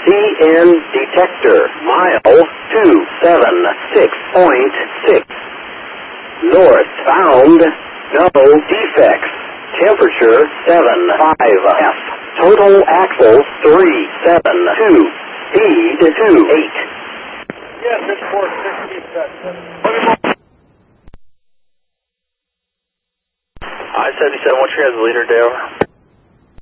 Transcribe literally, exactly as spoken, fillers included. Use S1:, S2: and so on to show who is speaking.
S1: C N detector, mile two seven six point six. Northbound, no defects. Temperature seven five F. Total axle three seven two. Speed two eight.
S2: Yes, it's four sixty.
S3: I seventy-seven, what's your guys' leader, Dale?